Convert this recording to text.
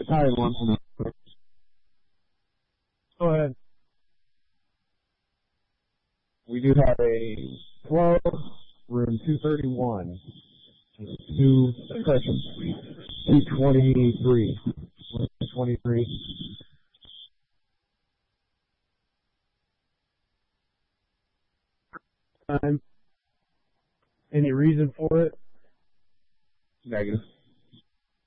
Battalion 1. Go ahead. We do have a flow, room 231. 223. 23. Time. Any reason for it? Negative.